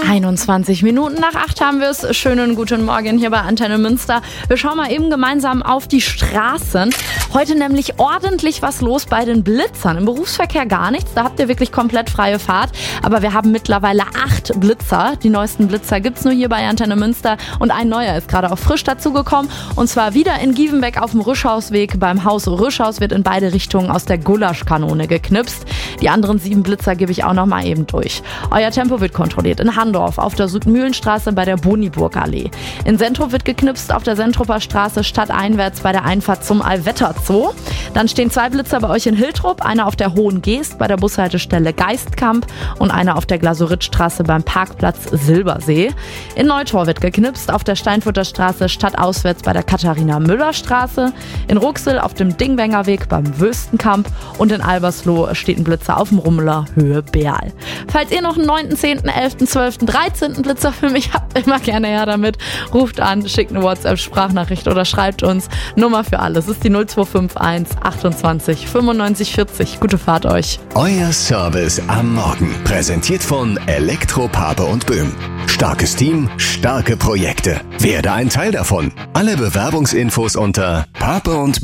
21 Minuten nach 8 haben wir es. Schönen guten Morgen hier bei Antenne Münster. Wir schauen mal eben gemeinsam auf die Straßen. Heute nämlich ordentlich was los bei den Blitzern. Im Berufsverkehr gar nichts, da habt ihr wirklich komplett freie Fahrt. Aber wir haben mittlerweile 8 Blitzer. Die neuesten Blitzer gibt es nur hier bei Antenne Münster. Und ein neuer ist gerade auch frisch dazugekommen. Und zwar wieder in Gievenbeck auf dem Rüschhausweg. Beim Haus Rüschhaus wird in beide Richtungen aus der Gulaschkanone geknipst. Die anderen 7 Blitzer gebe ich auch noch mal eben durch. Euer Tempo wird kontrolliert in Handorf, auf der Südmühlenstraße bei der Boniburgallee. In Sentrup wird geknipst auf der Sentrupper Straße stadteinwärts bei der Einfahrt zum Allwetterzoo. Dann stehen 2 Blitzer bei euch in Hiltrup, einer auf der Hohen Geest bei der Bushaltestelle Geistkamp und einer auf der Glasuritzstraße beim Parkplatz Silbersee. In Neutor wird geknipst auf der Steinfurter Straße stadtauswärts bei der Katharina-Müller-Straße. In Ruxel auf dem Dingwengerweg beim Wüstenkamp und in Albersloh steht ein Blitzer auf dem Rummeler Höhe Berl. Falls ihr noch einen 9., 10., 11., 12., 13. Blitzer für mich habt, immer gerne her damit. Ruft an, schickt eine WhatsApp-Sprachnachricht oder schreibt uns. Nummer für alles ist die 0251 28 95 40. Gute Fahrt euch. Euer Service am Morgen. Präsentiert von Elektro Pape und Böhm. Starkes Team, starke Projekte. Werde ein Teil davon. Alle Bewerbungsinfos unter pape und